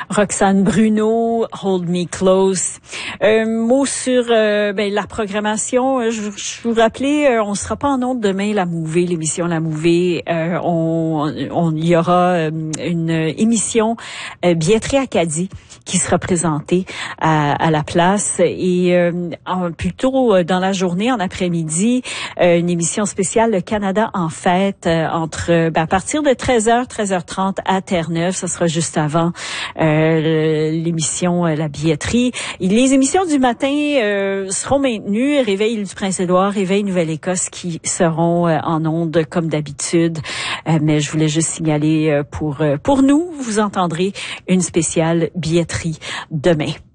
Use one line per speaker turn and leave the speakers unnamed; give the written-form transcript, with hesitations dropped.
Roxane Bruno, Hold Me Close. Mot sur la programmation. Je vous rappelais, on sera pas en ondes demain, La Mouvée, l'émission La Mouvée. Il y aura une émission Billetterie Acadie qui sera présentée à la place. Et plutôt dans la journée, en après-midi, une émission spéciale Le Canada en fête à partir de 13h, 13h30 à Terre-Neuve. Ça sera juste avant l'émission La Billetterie. Les émissions du matin seront maintenues. Réveil du Prince-Édouard, Réveil Nouvelle-Écosse qui seront en ondes comme d'habitude. Mais je voulais juste signaler pour nous, vous entendrez une spéciale billetterie demain.